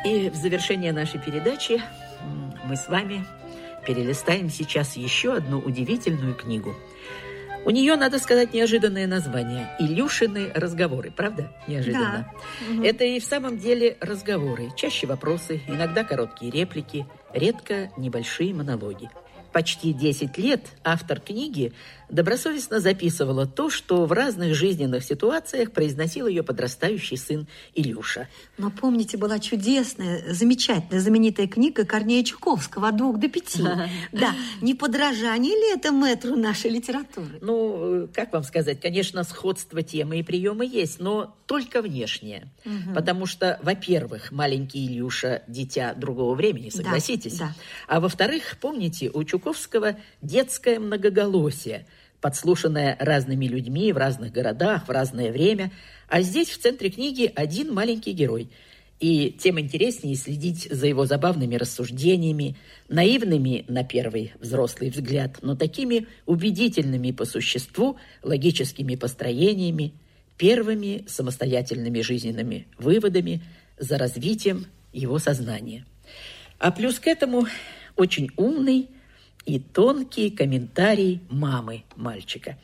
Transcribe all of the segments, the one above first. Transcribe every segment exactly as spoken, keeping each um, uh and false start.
И в завершение нашей передачи мы с вами перелистаем сейчас еще одну удивительную книгу. У нее, надо сказать, неожиданное название. «Илюшины разговоры». Правда? Неожиданно. Да. Это и в самом деле разговоры. Чаще вопросы, иногда короткие реплики, редко небольшие монологи. Почти десять лет автор книги добросовестно записывала то, что в разных жизненных ситуациях произносил ее подрастающий сын Илюша. Но помните, была чудесная, замечательная, знаменитая книга Корнея Чуковского «От двух до пяти». Да, не подражание ли это мэтру нашей литературы? Ну, как вам сказать, конечно, сходство темы и приема есть, но только внешнее. Угу. Потому что, во-первых, маленький Илюша – дитя другого времени, согласитесь? Да, да. А во-вторых, помните, у Чуковского детское многоголосие, подслушанное разными людьми в разных городах, в разное время. А здесь в центре книги один маленький герой. И тем интереснее следить за его забавными рассуждениями, наивными на первый взрослый взгляд, но такими убедительными по существу, логическими построениями, первыми самостоятельными жизненными выводами за развитием его сознания. А плюс к этому очень умный и тонкий комментарий мамы мальчика.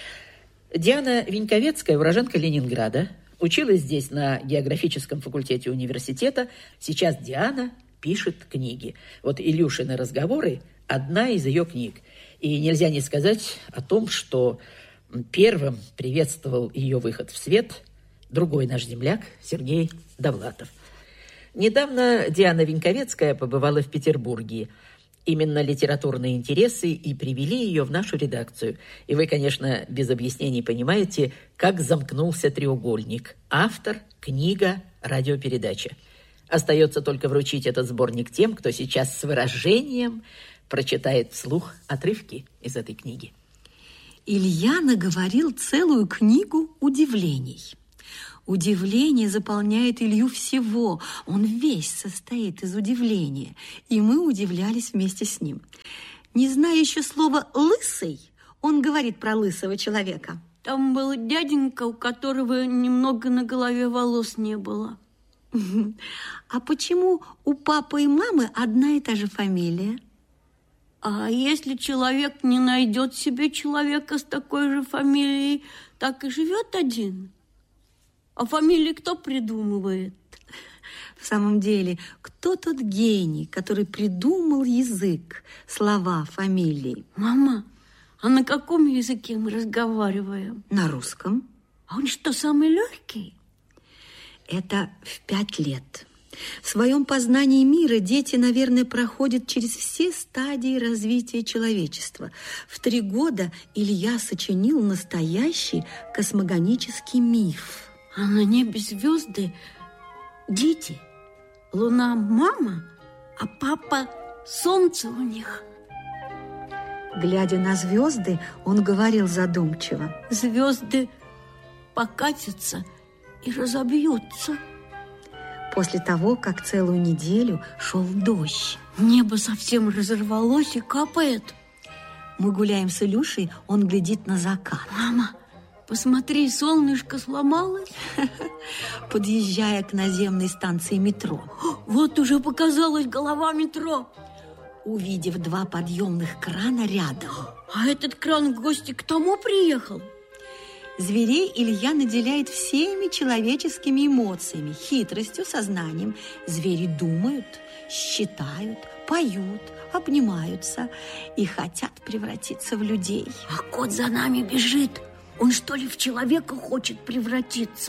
Диана Виньковецкая, уроженка Ленинграда, училась здесь на географическом факультете университета. Сейчас Диана пишет книги. Вот «Илюшины разговоры» – одна из ее книг. И нельзя не сказать о том, что первым приветствовал ее выход в свет другой наш земляк Сергей Довлатов. Недавно Диана Виньковецкая побывала в Петербурге. Именно литературные интересы и привели ее в нашу редакцию. И вы, конечно, без объяснений понимаете, как замкнулся треугольник. Автор, книга, радиопередача. Остается только вручить этот сборник тем, кто сейчас с выражением прочитает вслух отрывки из этой книги. Илья наговорил целую книгу удивлений. Удивление заполняет Илью всего. Он весь состоит из удивления. И мы удивлялись вместе с ним. Не зная еще слова «лысый», он говорит про лысого человека. Там был дяденька, у которого немного на голове волос не было. А почему у папы и мамы одна и та же фамилия? А если человек не найдет себе человека с такой же фамилией, так и живет один? А фамилии кто придумывает? В самом деле, кто тот гений, который придумал язык, слова, фамилии? Мама, а на каком языке мы разговариваем? На русском. А он что, самый легкий? Это в пять лет. В своем познании мира дети, наверное, проходят через все стадии развития человечества. В три года Илья сочинил настоящий космогонический миф. А на небе звезды дети, луна мама, а папа солнце у них. Глядя на звезды, он говорил задумчиво: звезды покатятся и разобьются. После того, как целую неделю шел дождь. Небо совсем разорвалось и капает. Мы гуляем с Илюшей, он глядит на закат. Мама, посмотри, солнышко сломалось. Подъезжая к наземной станции метро. Вот уже показалась голова метро. Увидев два подъемных крана рядом. А этот кран в гости к тому приехал? Зверей Илья наделяет всеми человеческими эмоциями, хитростью, сознанием. Звери думают, считают, поют, обнимаются и хотят превратиться в людей. А кот за нами бежит. Он что ли в человека хочет превратиться?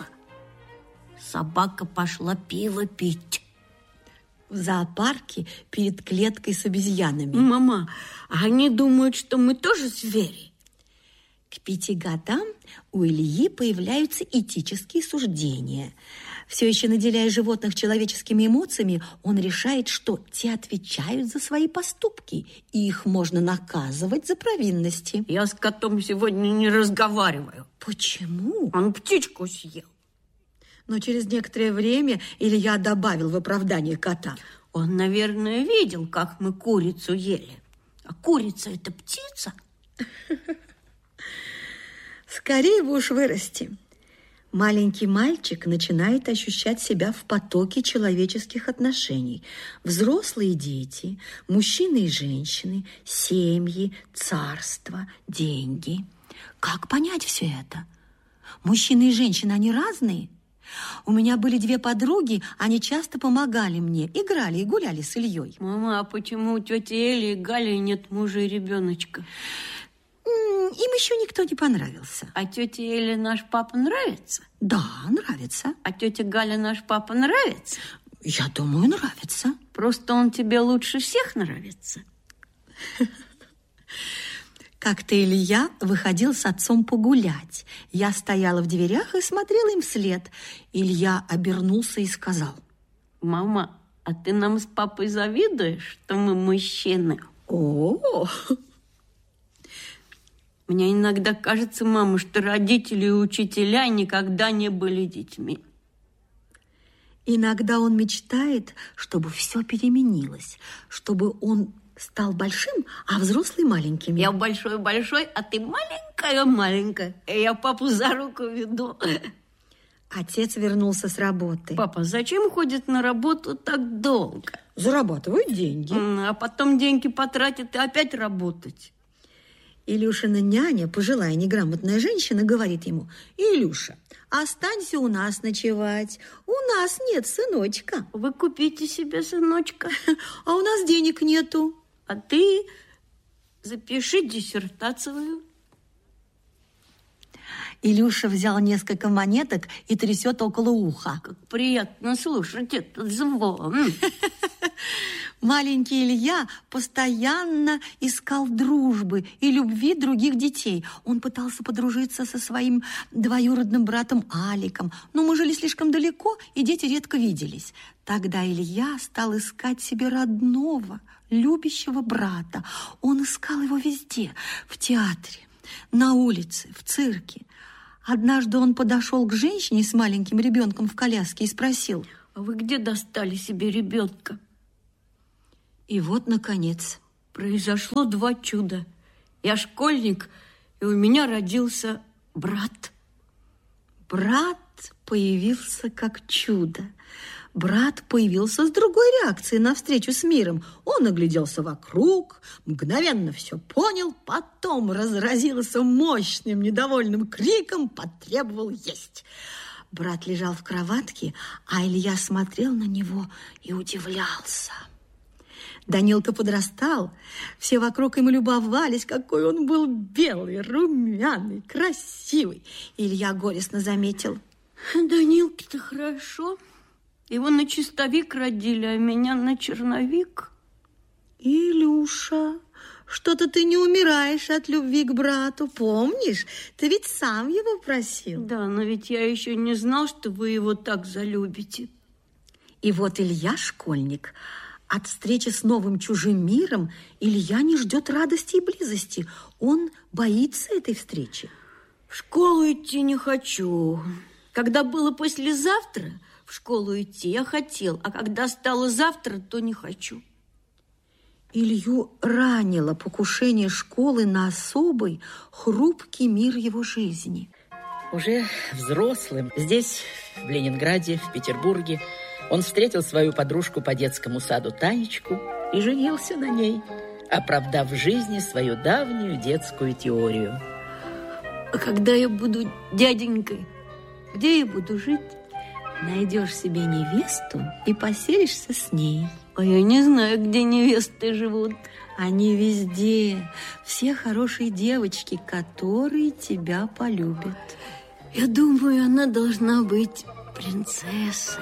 Собака пошла пиво пить. В зоопарке перед клеткой с обезьянами. Мама, а они думают, что мы тоже звери? К пяти годам у Ильи появляются этические суждения. Все еще наделяя животных человеческими эмоциями, он решает, что те отвечают за свои поступки, и их можно наказывать за провинности. Я с котом сегодня не разговариваю. Почему? Он птичку съел. Но через некоторое время Илья добавил в оправдание кота: он, наверное, видел, как мы курицу ели. А курица – это птица? Скорее бы уж вырасти. Маленький мальчик начинает ощущать себя в потоке человеческих отношений. Взрослые дети, мужчины и женщины, семьи, царства, деньги. Как понять все это? Мужчины и женщины, они разные? У меня были две подруги, они часто помогали мне, играли и гуляли с Ильей. Мама, а почему у тети Эли и Гали нет мужа и ребеночка? Им еще никто не понравился. А тете Эле наш папа нравится? Да, нравится. А тете Гале наш папа нравится? Я думаю, нравится. Просто он тебе лучше всех нравится. Как-то Илья выходил с отцом погулять. Я стояла в дверях и смотрела им вслед. Илья обернулся и сказал: мама, а ты нам с папой завидуешь, что мы мужчины? О, мне иногда кажется, мама, что родители и учителя никогда не были детьми. Иногда он мечтает, чтобы все переменилось, чтобы он стал большим, а взрослый маленьким. Я большой-большой, а ты маленькая-маленькая. И я папу за руку веду. Отец вернулся с работы. Папа, зачем ходит на работу так долго? Зарабатывает деньги. А потом деньги потратит и опять работать. Илюшина няня, пожилая неграмотная женщина, говорит ему: Илюша, останься у нас ночевать. У нас нет сыночка. Вы купите себе сыночка. А у нас денег нету. А ты запиши диссертацию. Илюша взял несколько монеток и трясет около уха. Как приятно слушать этот звон. Маленький Илья постоянно искал дружбы и любви других детей. Он пытался подружиться со своим двоюродным братом Аликом, но мы жили слишком далеко, и дети редко виделись. Тогда Илья стал искать себе родного, любящего брата. Он искал его везде: в театре, на улице, в цирке. Однажды он подошел к женщине с маленьким ребенком в коляске и спросил: а вы где достали себе ребенка? И вот, наконец, произошло два чуда. Я школьник, и у меня родился брат. Брат появился как чудо. Брат появился с другой реакцией на встречу с миром. Он огляделся вокруг, мгновенно все понял, потом разразился мощным недовольным криком, потребовал есть. Брат лежал в кроватке, а Илья смотрел на него и удивлялся. Данилка подрастал, все вокруг ему любовались, какой он был белый, румяный, красивый. Илья горестно заметил: Данилке-то хорошо. Его на чистовик родили, а меня на черновик. Илюша, что-то ты не умираешь от любви к брату, помнишь? Ты ведь сам его просил. Да, но ведь я еще не знал, что вы его так залюбите. И вот Илья школьник. От встречи с новым чужим миром Илья не ждет радости и близости. Он боится этой встречи. В школу идти не хочу. Когда было послезавтра, в школу идти я хотел, а когда стало завтра, то не хочу. Илью ранило покушение школы на особый, хрупкий мир его жизни. Уже взрослым, здесь, в Ленинграде, в Петербурге, он встретил свою подружку по детскому саду Танечку и женился на ней, оправдав в жизни свою давнюю детскую теорию. А когда я буду дяденькой, где я буду жить? Найдешь себе невесту и поселишься с ней. А я не знаю, где невесты живут. Они везде. Все хорошие девочки, которые тебя полюбят. Я думаю, она должна быть принцессой.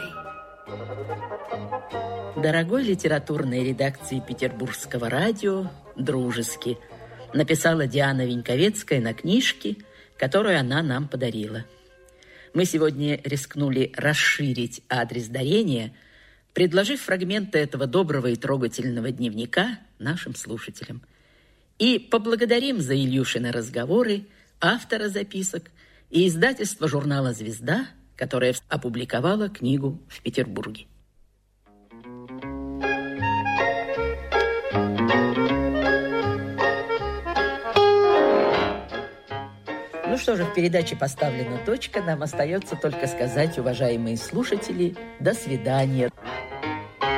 Дорогой литературной редакции Петербургского радио дружески написала Диана Веньковецкая на книжке, которую она нам подарила. Мы сегодня рискнули расширить адрес дарения, предложив фрагменты этого доброго и трогательного дневника нашим слушателям. И поблагодарим за Ильюшины разговоры автора записок и издательство журнала «Звезда», которое опубликовало книгу в Петербурге. Ну что же, в передаче «Поставлена точка». Нам остается только сказать, уважаемые слушатели, до свидания.